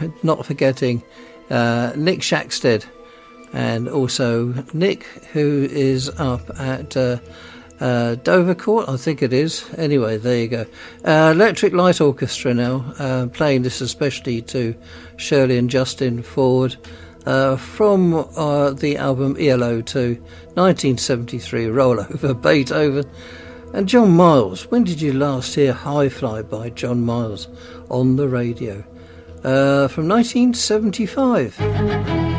not forgetting Nick Shackstead, and also Nick, who is up at Dovercourt, I think it is. Anyway, there you go. Electric Light Orchestra now, playing this especially to Shirley and Justin Ford from the album ELO 2, 1973, Roll Over Beethoven. And John Miles, when did you last hear High Fly by John Miles on the radio? From 1975.